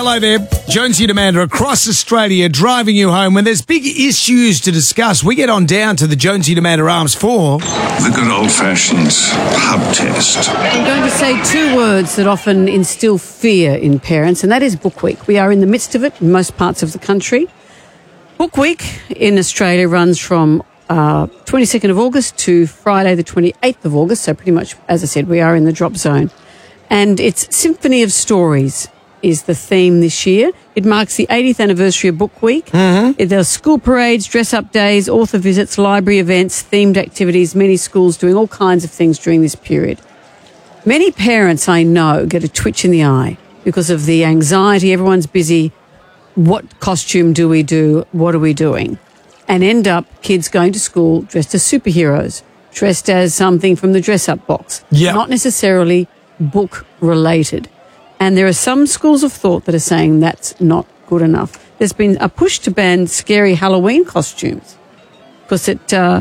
Hello there. Jonesy and Amanda across Australia driving you home. When there's big issues to discuss, we get on down to the Jonesy and Amanda Arms for the good old-fashioned pub test. I'm going to say two words that often instill fear in parents, and that is Book Week. We are in the midst of it in most parts of the country. Book Week in Australia runs from 22nd of August to Friday the 28th of August, so pretty much, as I said, we are in the drop zone. And it's Symphony of Stories is the theme this year. It marks the 80th anniversary of Book Week. Mm-hmm. There are school parades, dress-up days, author visits, library events, themed activities, many schools doing all kinds of things during this period. Many parents, I know, get a twitch in the eye because of the anxiety. Everyone's busy. What costume do we do? What are we doing? And end up kids going to school dressed as superheroes, dressed as something from the dress-up box. Yep. Not necessarily book-related. And there are some schools of thought that are saying that's not good enough. There's been a push to ban scary Halloween costumes because the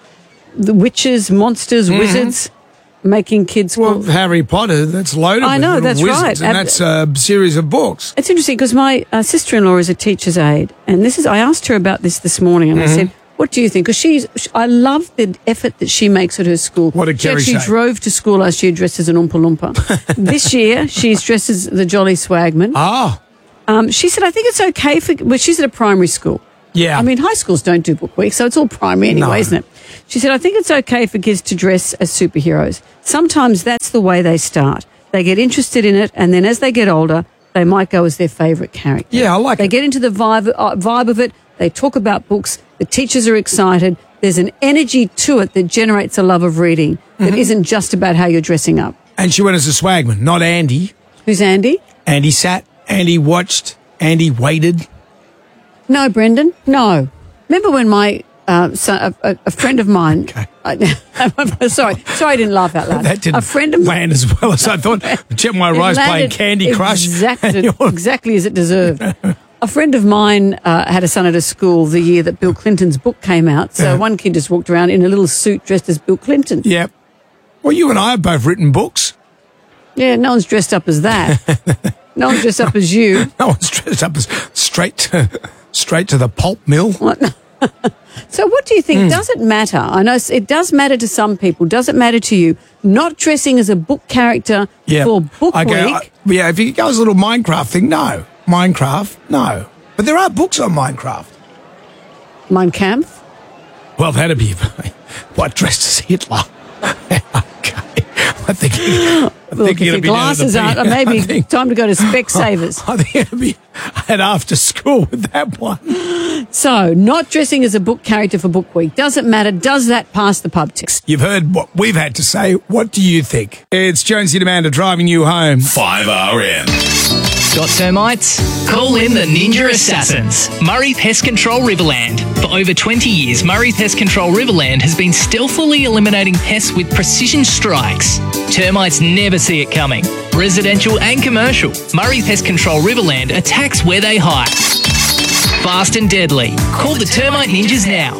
witches, monsters, wizards, making kids... Well, Harry Potter, that's loaded I know, with that's wizards, right. and that's a series of books. It's interesting because my sister-in-law is a teacher's aide, and I asked her about this morning, and I said, what do you think? Because I love the effort that she makes at her school. What did Kerry She say? actually drove to school last year dressed as an Oompa Loompa. This year, she's dressed as the Jolly Swagman. Oh. She said, I think it's okay well, she's at a primary school. Yeah. I mean, high schools don't do Book Week, so it's all primary anyway, No. isn't it? She said, I think it's okay for kids to dress as superheroes. Sometimes that's the way they start. They get interested in it, and then as they get older, they might go as their favourite character. Yeah, I like They it. get into the vibe of it. They talk about books. The teachers are excited. There's an energy to it that generates a love of reading that isn't just about how you're dressing up. And she went as a swagman, not Andy. Who's Andy? Andy sat, Andy watched, Andy waited. No, Brendan, no. Remember when my a friend of mine... Okay. Sorry, I didn't laugh out loud. That didn't a friend of land as well as I thought. Gemma Rice playing Candy Crush. Exactly as it deserved. A friend of mine had a son at a school the year that Bill Clinton's book came out. So one kid just walked around in a little suit dressed as Bill Clinton. Yep. Well, you and I have both written books. Yeah, no one's dressed up as that. No one's dressed up as you. No one's dressed up as straight to the pulp mill. So what do you think? Does it matter? I know it does matter to some people. Does it matter to you? Not dressing as a book character for Book Week? If you go as a little Minecraft thing, no. Minecraft, no. But there are books on Minecraft. Mein Kampf? Well, that'd be what, dressed as Hitler. Okay. I think Look, if your glasses aren't, maybe time to go to Specsavers. I think it'd be at after school with that one. So, not dressing as a book character for Book Week. Does it matter? Does that pass the pub test? You've heard what we've had to say. What do you think? It's Jonesy and Amanda driving you home. 5RM. Got termites? Call in the Ninja Assassins, Murray Pest Control Riverland. For over 20 years, Murray Pest Control Riverland has been stealthily eliminating pests with precision strikes. Termites never see it coming. Residential and commercial, Murray Pest Control Riverland attacks where they hide. Fast and deadly. Call the Termite Ninjas now.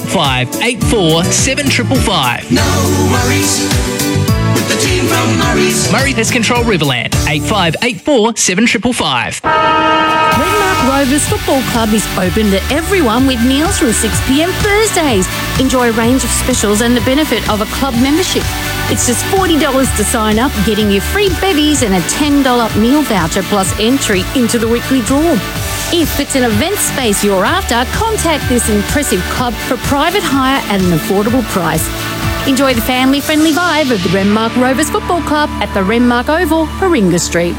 8584 7555. No worries with the team from Murray's. Murray Pest Control Riverland. 8584 7555. Renmark Rovers Football Club is open to everyone with meals from 6 p.m. Thursdays. Enjoy a range of specials and the benefit of a club membership. It's just $40 to sign up, getting you free bevies and a $10 meal voucher plus entry into the weekly draw. If it's an event space you're after, contact this impressive club for private hire at an affordable price. Enjoy the family-friendly vibe of the Renmark Rovers Football Club at the Renmark Oval, Warringah Street.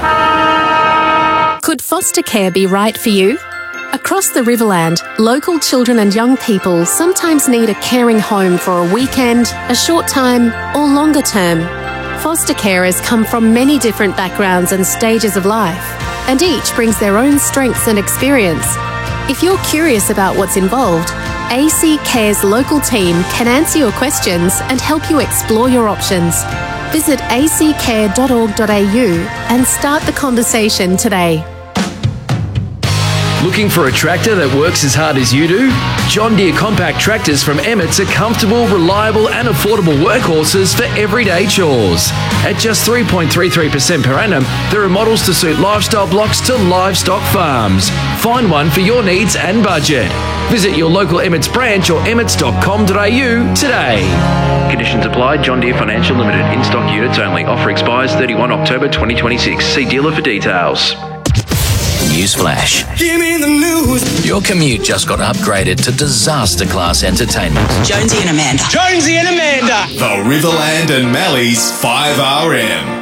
Could foster care be right for you? Across the Riverland, local children and young people sometimes need a caring home for a weekend, a short time, or longer term. Foster carers come from many different backgrounds and stages of life, and each brings their own strengths and experience. If you're curious about what's involved, AC Care's local team can answer your questions and help you explore your options. Visit accare.org.au and start the conversation today. Looking for a tractor that works as hard as you do? John Deere compact tractors from Emmett's are comfortable, reliable and affordable workhorses for everyday chores. At just 3.33% per annum, there are models to suit lifestyle blocks to livestock farms. Find one for your needs and budget. Visit your local Emmett's branch or emmets.com.au today. Conditions apply. John Deere Financial Limited. In-stock units only. Offer expires 31 October 2026. See dealer for details. Newsflash. Give me the news. Your commute just got upgraded to disaster class entertainment. Jonesy and Amanda. The Riverland and Mally's 5RM.